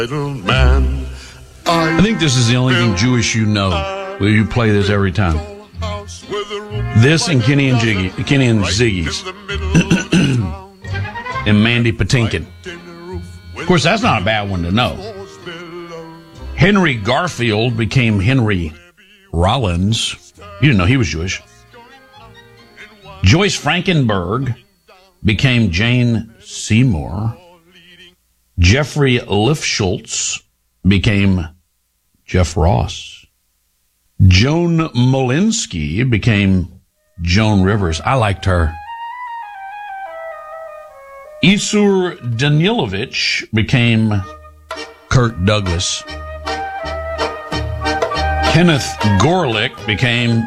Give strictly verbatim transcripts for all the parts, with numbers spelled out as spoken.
Man, I, I think this is the only thing Jewish you know. Where you play this every time. This and Kenny and Jiggy, Kenny and Ziggy's, and Mandy Patinkin. Of course, that's not a bad one to know. Henry Garfield became Henry Rollins. You didn't know he was Jewish. Joyce Frankenberg became Jane Seymour. Jeffrey Lifschultz became Jeff Ross. Joan Molinsky became Joan Rivers. I liked her. Isur Danilovich became Kirk Douglas. Kenneth Gorelick became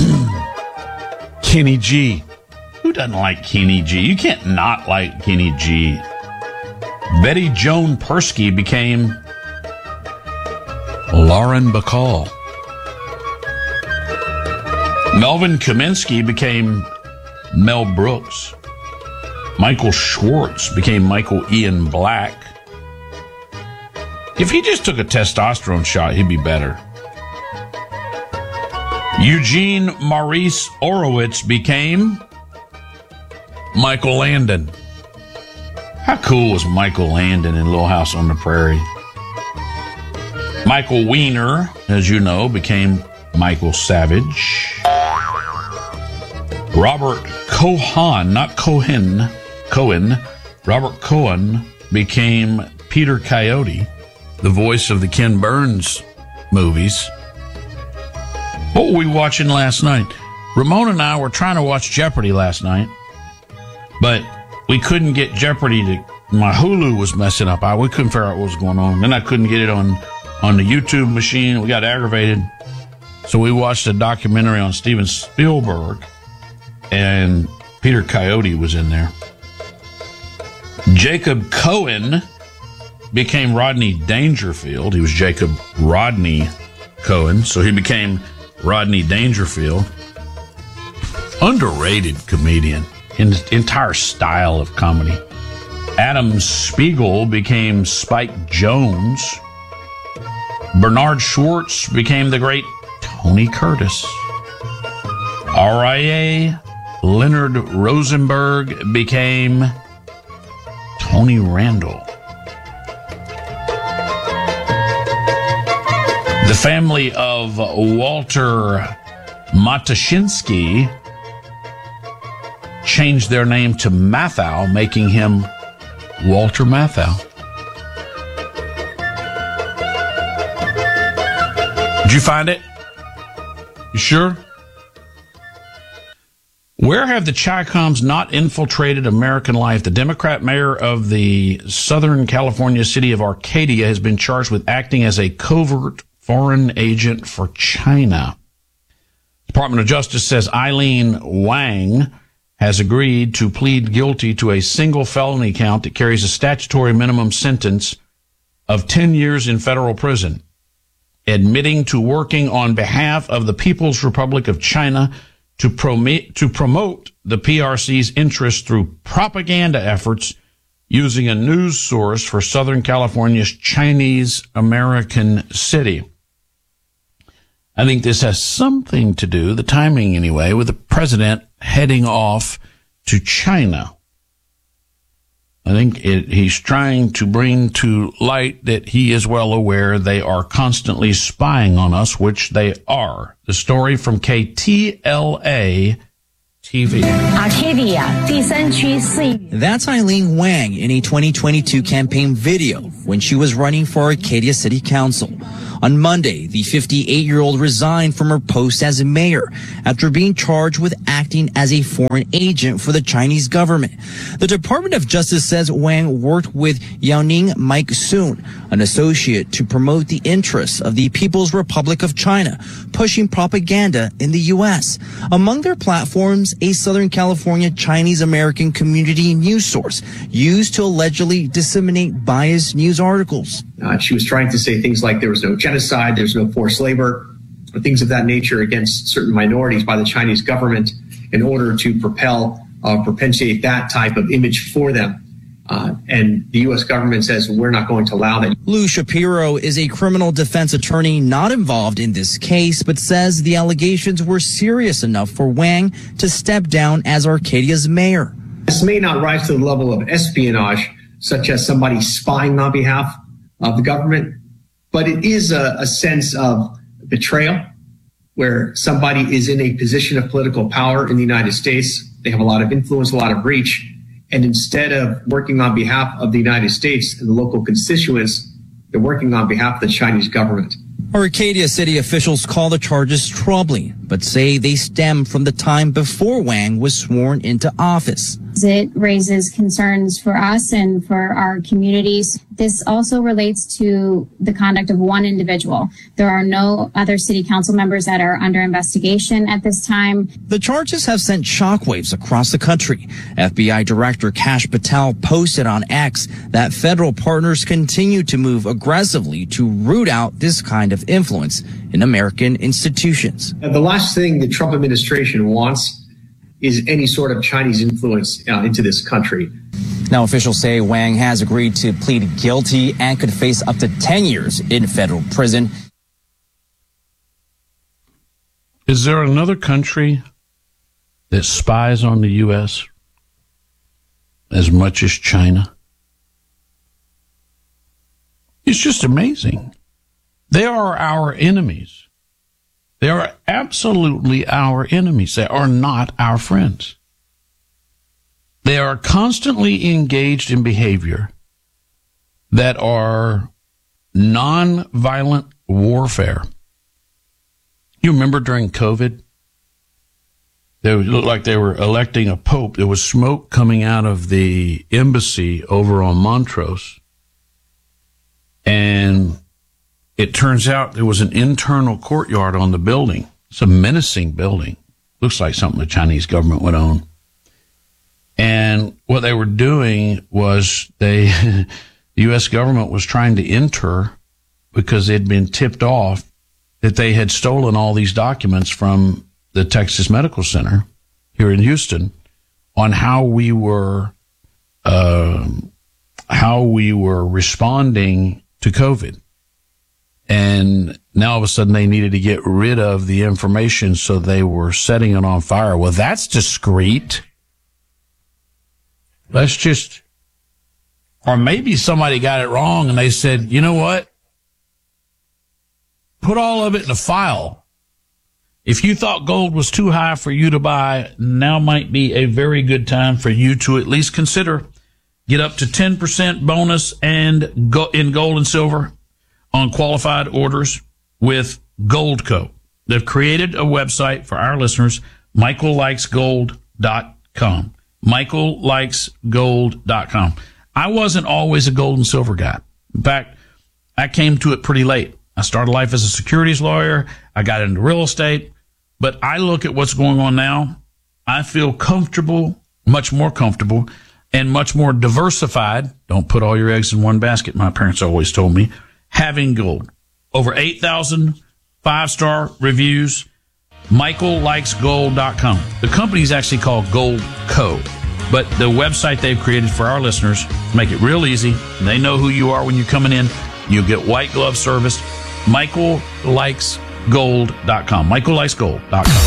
Kenny G. Who doesn't like Kenny G? You can't not like Kenny G. Betty Joan Persky became Lauren Bacall. Melvin Kaminsky became Mel Brooks. Michael Schwartz became Michael Ian Black. If he just took a testosterone shot, he'd be better. Eugene Maurice Orowitz became Michael Landon. How cool was Michael Landon in Little House on the Prairie? Michael Weiner, as you know, became Michael Savage. Robert Cohen, not Cohen, Cohen, Robert Cohen became Peter Coyote, the voice of the Ken Burns movies. What were we watching last night? Ramon and I were trying to watch Jeopardy last night, but we couldn't get Jeopardy to, my Hulu was messing up. I, we couldn't figure out what was going on. Then I couldn't get it on, on the YouTube machine. We got aggravated. So we watched a documentary on Steven Spielberg, and Peter Coyote was in there. Jacob Cohen became Rodney Dangerfield. He was Jacob Rodney Cohen, so he became Rodney Dangerfield. Underrated comedian in the entire style of comedy. Adam Spiegel became Spike Jones. Bernard Schwartz became the great Tony Curtis. R I A Leonard Rosenberg became Tony Randall. The family of Walter Matushinsky changed their name to Matthau, making him Walter Matthau. Did you find it? You sure? Where have the Chi-Coms not infiltrated American life? The Democrat mayor of the Southern California city of Arcadia has been charged with acting as a covert foreign agent for China. Department of Justice says Eileen Wang has agreed to plead guilty to a single felony count that carries a statutory minimum sentence of ten years in federal prison, admitting to working on behalf of the People's Republic of China to promote, to promote the P R C's interests through propaganda efforts using a news source for Southern California's Chinese American city. I think this has something to do, the timing anyway, with the president heading off to China. I think it, he's trying to bring to light that he is well aware they are constantly spying on us, which they are. The story from K T L A T V. That's Eileen Wang in a twenty twenty-two campaign video when she was running for Arcadia City Council. On Monday, the fifty-eight-year-old resigned from her post as mayor after being charged with acting as a foreign agent for the Chinese government. The Department of Justice says Wang worked with Yaoning Mike Soon, an associate, to promote the interests of the People's Republic of China, pushing propaganda in the U S. Among their platforms, a Southern California Chinese American community news source used to allegedly disseminate biased news articles. Uh, she was trying to say things like there was no genocide, there's no forced labor, or things of that nature against certain minorities by the Chinese government in order to propel, uh, perpetuate that type of image for them. Uh, and the U S government says we're not going to allow that. Lou Shapiro is a criminal defense attorney not involved in this case, but says the allegations were serious enough for Wang to step down as Arcadia's mayor. This may not rise to the level of espionage, such as somebody spying on behalf of the government, but it is a, a sense of betrayal where somebody is in a position of political power in the United States. They have a lot of influence, a lot of reach. And instead of working on behalf of the United States and the local constituents, they're working on behalf of the Chinese government. Arcadia city officials call the charges troubling, but say they stem from the time before Wang was sworn into office. It raises concerns for us and for our communities. This also relates to the conduct of one individual. There are no other city council members that are under investigation at this time. The charges have sent shockwaves across the country. F B I Director Kash Patel posted on X that federal partners continue to move aggressively to root out this kind of influence in American institutions. And the last thing the Trump administration wants is any sort of Chinese influence uh, into this country. Now, officials say Wang has agreed to plead guilty and could face up to ten years in federal prison. Is there another country that spies on the U S as much as China? It's just amazing. They are our enemies. They are absolutely our enemies. They are not our friends. They are constantly engaged in behavior that are nonviolent warfare. You remember during COVID, they looked like they were electing a pope. There was smoke coming out of the embassy over on Montrose. And it turns out there was an internal courtyard on the building. It's a menacing building. Looks like something the Chinese government would own. And what they were doing was they, the U S government was trying to enter because they'd been tipped off that they had stolen all these documents from the Texas Medical Center here in Houston on how we were, uh, how we were responding to COVID. And now all of a sudden they needed to get rid of the information, so they were setting it on fire. Well, that's discreet. Let's just, or maybe somebody got it wrong and they said, you know what? Put all of it in a file. If you thought gold was too high for you to buy, now might be a very good time for you to at least consider. Get up to ten percent bonus and go in gold and silver on qualified orders with Goldco. They've created a website for our listeners, michael likes gold dot com. michael likes gold dot com. I wasn't always a gold and silver guy. In fact, I came to it pretty late. I started life as a securities lawyer. I got into real estate. But I look at what's going on now. I feel comfortable, much more comfortable, and much more diversified. Don't put all your eggs in one basket, my parents always told me. Having gold. Over eight thousand five-star reviews. michael likes gold dot com. The company is actually called Goldco, but the website they've created for our listeners make it real easy. They know who you are when you're coming in. You get white glove service. michael likes gold dot com. michael likes gold dot com.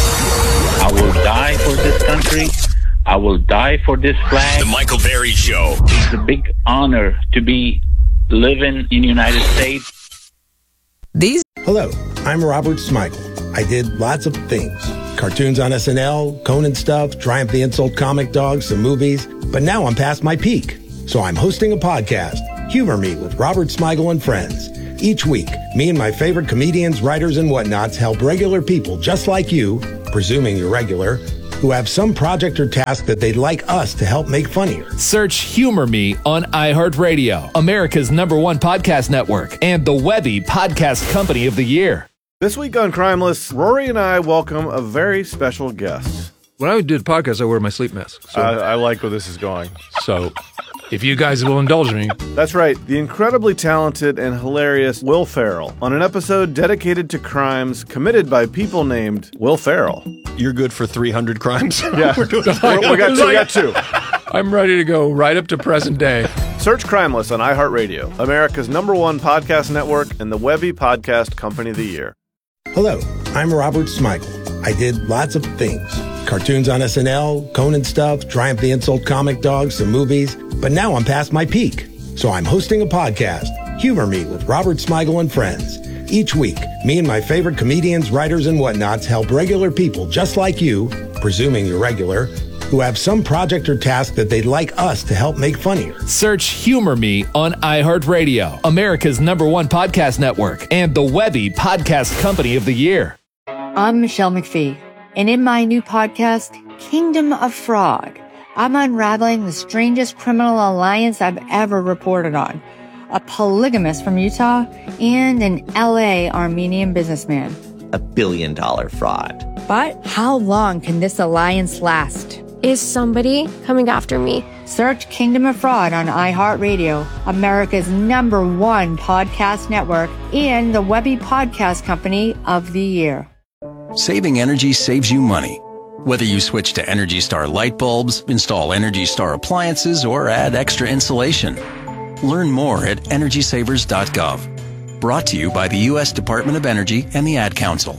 I will die for this country. I will die for this flag. The Michael Berry Show. It's a big honor to be living in the United States. These. Hello, I'm Robert Smigel. I did lots of things. Cartoons on S N L, Conan stuff, Triumph the Insult comic dogs, some movies. But now I'm past my peak. So I'm hosting a podcast, Humor Me with Robert Smigel and Friends. Each week, me and my favorite comedians, writers, and whatnots help regular people just like you, presuming you're regular, who have some project or task that they'd like us to help make funnier. Search Humor Me on iHeartRadio, America's number one podcast network, and the Webby Podcast Company of the Year. This week on Crimeless, Rory and I welcome a very special guest. When I do the podcast, I wear my sleep mask. So. I, I like where this is going. So, if you guys will indulge me. That's right, the incredibly talented and hilarious Will Ferrell on an episode dedicated to crimes committed by people named Will Ferrell. You're good for three hundred crimes? Yeah, we got two. We got two. I'm ready to go right up to present day. Search Crimeless on iHeartRadio, America's number one podcast network and the Webby Podcast Company of the Year. Hello, I'm Robert Smigel. I did lots of things. Cartoons on S N L, Conan stuff, Triumph the Insult Comic Dog, some movies. But now I'm past my peak. So I'm hosting a podcast, Humor Me with Robert Smigel and Friends. Each week, me and my favorite comedians, writers, and whatnots help regular people just like you, presuming you're regular, who have some project or task that they'd like us to help make funnier. Search Humor Me on iHeartRadio, America's number one podcast network, and the Webby Podcast Company of the Year. I'm Michelle McPhee, and in my new podcast, Kingdom of Frog, I'm unraveling the strangest criminal alliance I've ever reported on. A polygamist from Utah and an L A Armenian businessman. A billion dollar fraud. But how long can this alliance last? Is somebody coming after me? Search Kingdom of Fraud on iHeartRadio, America's number one podcast network, and the Webby Podcast Company of the Year. Saving energy saves you money. Whether you switch to Energy Star light bulbs, install Energy Star appliances, or add extra insulation. Learn more at energy savers dot gov. Brought to you by the U S Department of Energy and the Ad Council.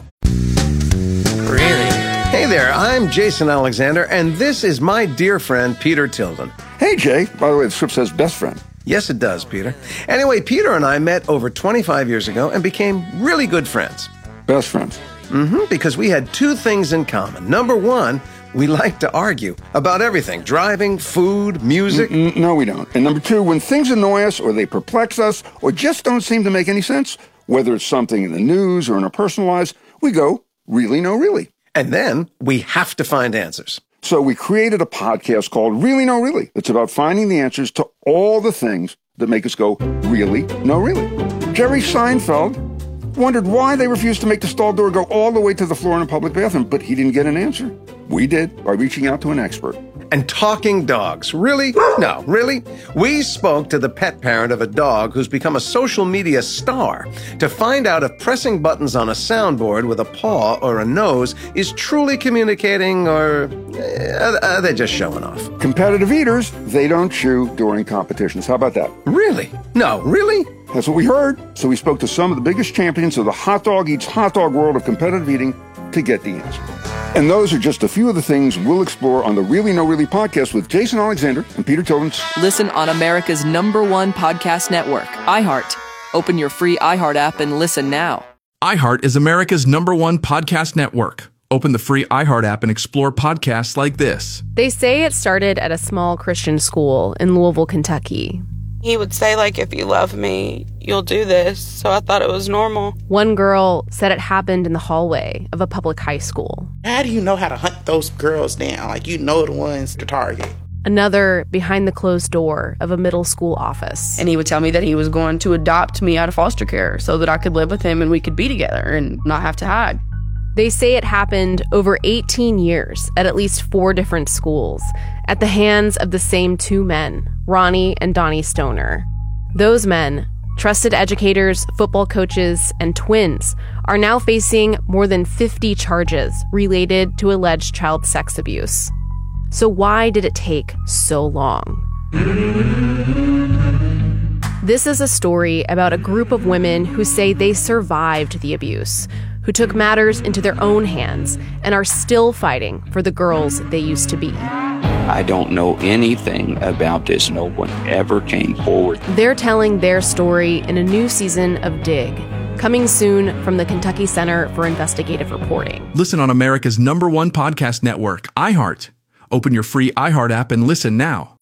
Really? Hey there, I'm Jason Alexander, and this is my dear friend, Peter Tilden. Hey, Jay. By the way, the script says best friend. Yes, it does, Peter. Anyway, Peter and I met over twenty-five years ago and became really good friends. Best friends? Mm-hmm, because we had two things in common. Number one, we like to argue about everything. Driving, food, music. Mm-mm, no, we don't. And number two, when things annoy us or they perplex us or just don't seem to make any sense, whether it's something in the news or in our personal lives, we go, really, no, really. And then we have to find answers. So we created a podcast called Really, No, Really. It's about finding the answers to all the things that make us go, really, no, really. Jerry Seinfeld wondered why they refused to make the stall door go all the way to the floor in a public bathroom, but he didn't get an answer. We did, by reaching out to an expert. And talking dogs. Really? No, really? We spoke to the pet parent of a dog who's become a social media star to find out if pressing buttons on a soundboard with a paw or a nose is truly communicating, or uh, are they just showing off? Competitive eaters, they don't chew during competitions. How about that? Really? No, really? That's what we heard. So we spoke to some of the biggest champions of the hot dog eats hot dog world of competitive eating to get the answer. And those are just a few of the things we'll explore on the Really No Really podcast with Jason Alexander and Peter Tilden. Listen on America's number one podcast network, iHeart. Open your free iHeart app and listen now. iHeart is America's number one podcast network. Open the free iHeart app and explore podcasts like this. They say it started at a small Christian school in Louisville, Kentucky. He would say, like, if you love me, you'll do this. So I thought it was normal. One girl said it happened in the hallway of a public high school. How do you know how to hunt those girls down? Like, you know the ones to target. Another behind the closed door of a middle school office. And he would tell me that he was going to adopt me out of foster care so that I could live with him and we could be together and not have to hide. They say it happened over eighteen years at at least four different schools at the hands of the same two men, Ronnie and Donnie Stoner. Those men, trusted educators, football coaches, and twins, are now facing more than fifty charges related to alleged child sex abuse. So why did it take so long? This is a story about a group of women who say they survived the abuse, who took matters into their own hands and are still fighting for the girls they used to be. I don't know anything about this. No one ever came forward. They're telling their story in a new season of Dig, coming soon from the Kentucky Center for Investigative Reporting. Listen on America's number one podcast network, iHeart. Open your free iHeart app and listen now.